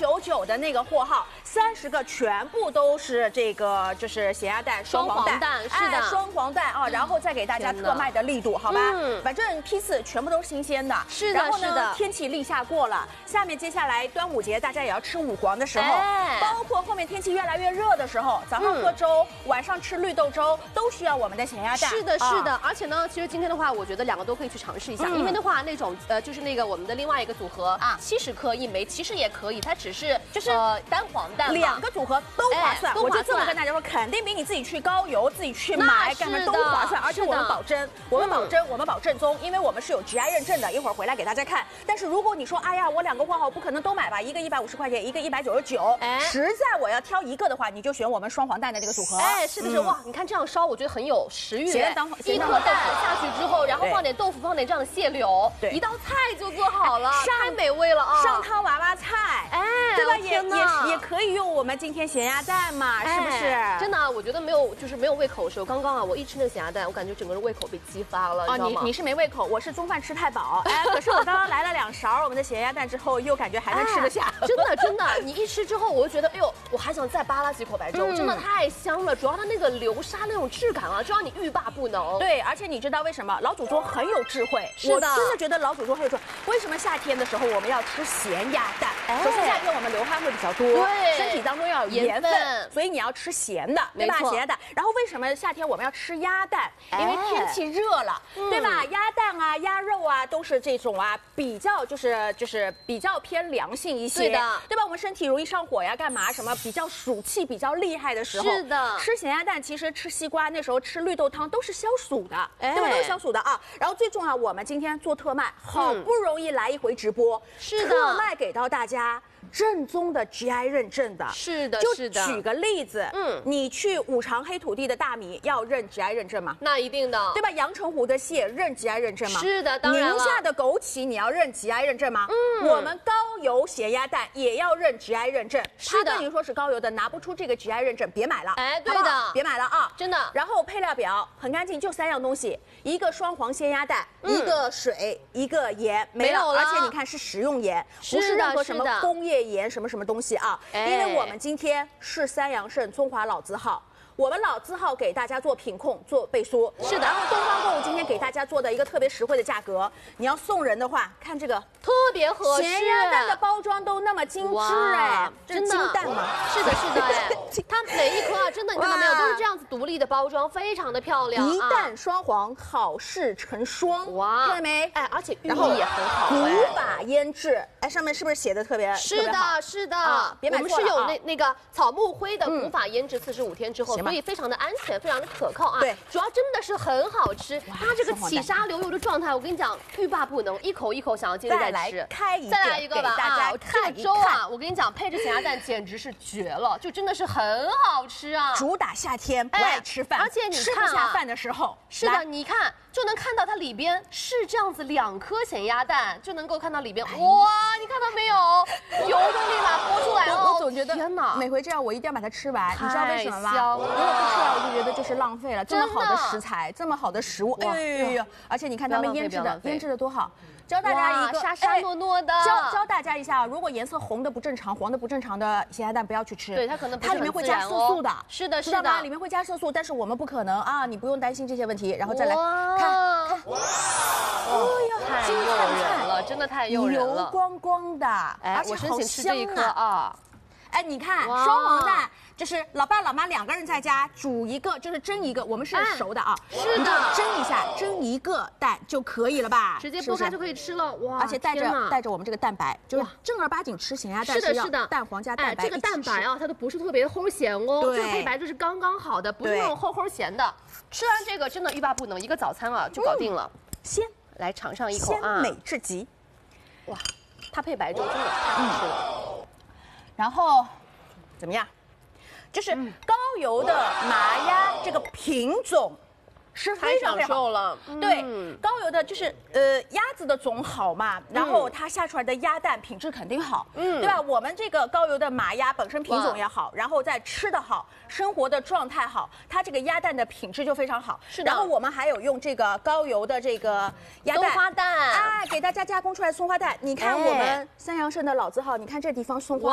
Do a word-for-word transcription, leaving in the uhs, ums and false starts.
九九的那个货号，三十个全部都是这个就是咸鸭蛋双黄蛋， 蛋是的， 双黄蛋啊，然后再给大家特卖的力度，好吧？嗯，反正批次全部都是新鲜的， 是的， 然后呢， 是的， 天气立夏过了，下面接下来端午节大家也要吃五黄的时候，包括后面天气越来越热的时候，早上喝粥，晚上吃绿豆粥，都需要我们的咸鸭蛋。 是的，是的，而且呢，其实今天的话，我觉得两个都可以去尝试一下，因为的话，那种呃，就是那个我们的另外一个组合啊，七十克一枚，其实也可以，它只是就是呃单黄蛋， 两个组合都划算。我就这么跟大家说，肯定比你自己去高邮、自己去买干嘛都划算，而且我们保真，我们保真，我们保正宗，因为我们是有 G I 认证的，一会儿回来给大家看。但是如果你说，哎呀，我两个货号不可能都买吧，一个一百五十块钱，一个一百九十九，实在我要挑一个的话，你就选我们双黄蛋的这个组合。 哎，是的是，哇，你看这样烧，我觉得很有食欲。 咸当一颗蛋下去之后，然后放点豆腐，放点这样的蟹柳，对，一道菜就做好了，太美味了啊！ 上汤娃娃菜，哎，对吧？也也也可以用我们今天咸鸭蛋嘛，是不是？ 真的，我觉得没有就是没有胃口的时候，刚刚啊，我一吃那个咸鸭蛋，我感觉整个人胃口被激发了， 哦，你你是没胃口，我是中饭吃太饱，哎，可是我刚刚来了两勺我们的咸鸭蛋之后，又感觉还能吃得下， 真的真的，你一吃之后，我就觉得，哎呦，我还想再扒拉几口白粥，真的太香了，主要它那个流沙那种质感啊，就让你欲罢不能。 对，而且你知道为什么老祖宗很有智慧？我真的觉得老祖宗很有智慧。为什么夏天的时候我们要吃咸鸭蛋？首先夏天我们流汗会比较多，对，身体当中要有盐分，所以你要吃咸的，对吧？咸鸭蛋。然后为什么夏天我们要吃鸭蛋？因为天气热了，对吧？鸭蛋啊、鸭肉啊，都是这种啊，比较就是就是比较偏凉性一些， 对的， 对吧？我们身体容易上火呀，干嘛？什么比较暑气比较厉害的时候， 是的， 吃咸鸭蛋，其实吃西瓜那时候吃绿豆汤都是消暑的，对吧？都是消暑的啊。然后最重要，我们今天做特卖，好不容易来一回直播， 是的， 特卖给到大家。正宗的 G I 认证的， 是的， 就举个例子，嗯，你去五常黑土地的大米要认 G I 认证吗？ 那一定的， 对吧？阳澄湖的蟹认 G I 认证吗？ 是的，当然了。 宁夏的枸杞你要认 G I 认证吗？嗯，我们高邮咸鸭蛋也要认 G I 认证。 是的， 他跟您说是高邮的，拿不出这个 G I 认证，别买了。 哎，对的， 别买了啊， 真的。 然后配料表很干净，就三样东西：一个双黄鲜鸭蛋，一个水，一个盐，没了。而且你看是食用盐，不是任何什么工业盐什么什么东西。啊，因为我们今天是三阳盛中华老字号，我们老字号给大家做品控做背书， 是的。 然后东方购物今天给大家做的一个特别实惠的价格，你要送人的话，看这个特别合适， 咸鸭蛋的包装都那么精致哎， 真的金蛋吗？ 是的，是的哎，它每一颗啊，真的你看到没有，都是这样子独立的包装，非常的漂亮。 一蛋双黄，好事成双，哇，看到没？ 哎，而且寓意也很好， 古法腌制，哎，上面是不是写的特别？ 是的，是的，别买错了。我们是有那那个草木灰的古法腌制，四十五天之后。所以非常的安全，非常的可靠啊！对，主要真的是很好吃，它这个起沙流油的状态，我跟你讲，欲罢不能，一口一口想要接着再吃。 开一个， 再来一个吧啊！这个粥啊，我跟你讲，配着咸鸭蛋简直是绝了，就真的是很好吃啊！ 主打夏天不爱吃饭， 而且你吃不下饭的时候， 是的，你看就能看到它里边是这样子，两颗咸鸭蛋就能够看到里边，哇，你看到没有？油都立马泼出来了！ 我总觉得天哪，每回这样我一定要把它吃完，你知道为什么吗？如果不吃了，我就觉得就是浪费了。这么好的食材，这么好的食物，哎呦呦！而且你看他们腌制的，腌制的多好。教大家一个沙沙糯糯的， 教教大家一下，如果颜色红的不正常、黄的不正常的咸鸭蛋不要去吃， 对它可能它里面会加色素的， 是的， 知道吗？里面会加色素，但是我们不可能啊，你不用担心这些问题。然后再来看看， 哦哟，太诱人了，真的太诱人了， 油光光的， 哎，我申请吃这一颗啊。 哎，你看双黄蛋，就是老爸老妈两个人在家煮一个，就是蒸一个，我们是熟的啊， 是的， 蒸一下，蒸一个蛋就可以了吧？ 直接剥开就可以吃了，哇！ 而且带着带着我们这个蛋白，就是正儿八经吃咸鸭蛋是的，是的， 蛋黄加蛋白。 这个蛋白啊，它都不是特别齁咸哦，这个配白就是刚刚好的，不是那种齁齁咸的。吃完这个真的欲罢不能，一个早餐啊就搞定了。 鲜， 来尝上一口啊！ 鲜美至极， 哇，它配白粥真的太好吃了。 然后。怎么样？就是高邮的麻鸭这个品种是非常非常好了。 对，高邮的就是呃鸭子的种好嘛，然后它下出来的鸭蛋品质肯定好，嗯，对吧？我们这个高邮的麻鸭本身品种也好，然后再吃的好，生活的状态好，它这个鸭蛋的品质就非常好。是的。然后我们还有用这个高邮的这个鸭蛋， 松花蛋， 哎，给大家加工出来松花蛋。你看我们三阳盛的老字号，你看这地方松花。